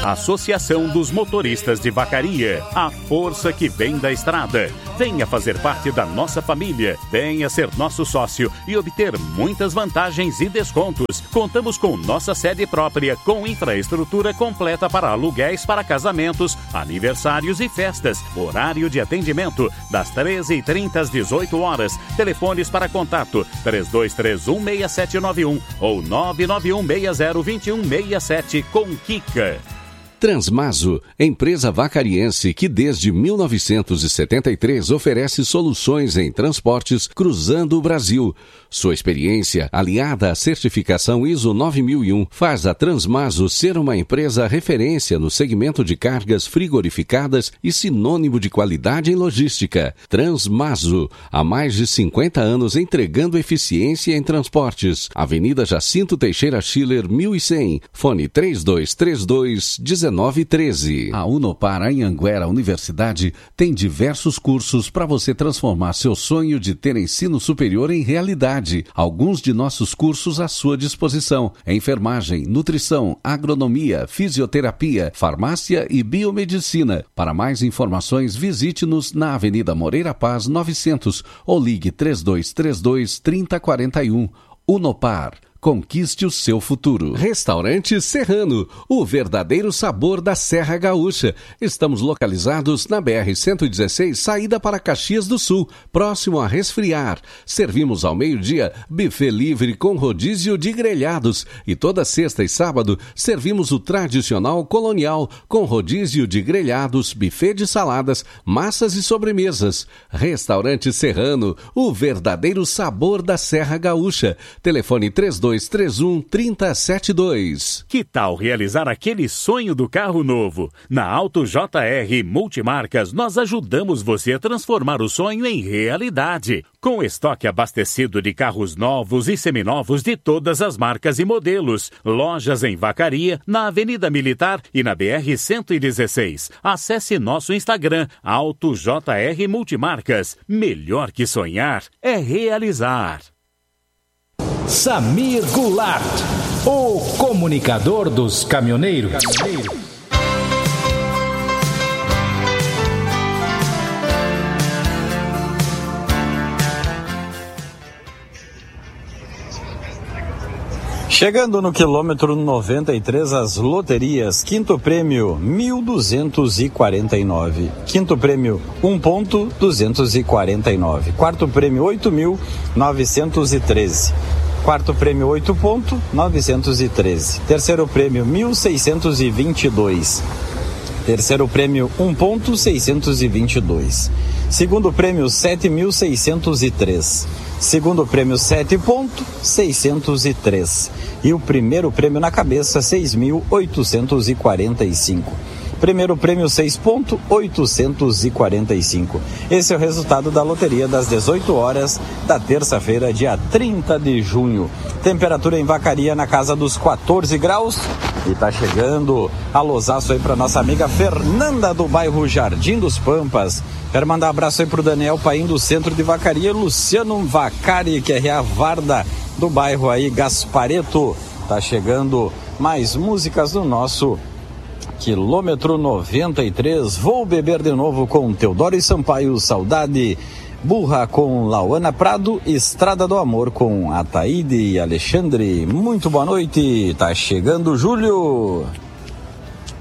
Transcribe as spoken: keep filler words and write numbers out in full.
Associação dos Motoristas de Vacaria, a força que vem da estrada. Venha fazer parte da nossa família, venha ser nosso sócio e obter muitas vantagens e descontos. Contamos com nossa sede própria, com infraestrutura completa para aluguéis para casamentos, aniversários e festas. Horário de atendimento das treze e trinta às dezoito horas. Telefones para contato três dois três um, seis sete nove um ou nove nove um seis zero dois um seis sete com Kika. Transmaso, empresa vacariense que desde mil novecentos e setenta e três oferece soluções em transportes cruzando o Brasil. Sua experiência, aliada à certificação I S O nove mil e um, faz a Transmaso ser uma empresa referência no segmento de cargas frigorificadas e sinônimo de qualidade em logística. Transmaso, há mais de cinquenta anos entregando eficiência em transportes. Avenida Jacinto Teixeira Schiller, mil e cem, fone três dois três dois, um nove um três. A Unopar Anhanguera Universidade tem diversos cursos para você transformar seu sonho de ter ensino superior em realidade. Alguns de nossos cursos à sua disposição: enfermagem, nutrição, agronomia, fisioterapia, farmácia e biomedicina. Para mais informações, visite-nos na Avenida Moreira Paz novecentos ou ligue três dois três dois, três zero quatro um. Unopar. Conquiste o seu futuro. Restaurante Serrano, o verdadeiro sabor da Serra Gaúcha. Estamos localizados na B R cento e dezesseis, saída para Caxias do Sul, próximo a Resfriar. Servimos ao meio-dia buffet livre com rodízio de grelhados. E toda sexta e sábado servimos o tradicional colonial com rodízio de grelhados, buffet de saladas, massas e sobremesas. Restaurante Serrano, o verdadeiro sabor da Serra Gaúcha. Telefone três dois três um, três zero sete dois. Que tal realizar aquele sonho do carro novo? Na Auto J R Multimarcas, nós ajudamos você a transformar o sonho em realidade. Com estoque abastecido de carros novos e seminovos de todas as marcas e modelos. Lojas em Vacaria, na Avenida Militar e na B R cento e dezesseis. Acesse nosso Instagram, Auto J R Multimarcas. Melhor que sonhar é realizar. Samir Goulart, o comunicador dos caminhoneiros. Chegando no quilômetro noventa e três, as loterias. Quinto prêmio, mil duzentos e quarenta e nove. Quinto prêmio, um ponto duzentos e quarenta e nove. Quarto prêmio, oito mil novecentos e treze. Quarto prêmio, oito ponto novecentos e treze. Terceiro prêmio, mil seiscentos e vinte e dois. Terceiro prêmio, um ponto seiscentos e vinte e dois. Segundo prêmio, sete mil seiscentos e três. Segundo prêmio, sete ponto seiscentos e três. E o primeiro prêmio na cabeça, seis mil oitocentos e quarenta e cinco. Primeiro prêmio, seis ponto oitocentos e quarenta e cinco. Esse é o resultado da loteria das dezoito horas da terça-feira, dia trinta de junho. Temperatura em Vacaria na casa dos quatorze graus. E tá chegando a losaço aí pra nossa amiga Fernanda do bairro Jardim dos Pampas. Quero mandar um abraço aí pro Daniel Paim do centro de Vacaria, Luciano Vacari, que é a Varda do bairro aí Gaspareto. Tá chegando mais músicas do nosso quilômetro noventa e três. Vou beber de novo com Teodoro e Sampaio, Saudade. Burra com Lauana Prado, Estrada do Amor com Ataíde e Alexandre. Muito boa noite, tá chegando Júlio.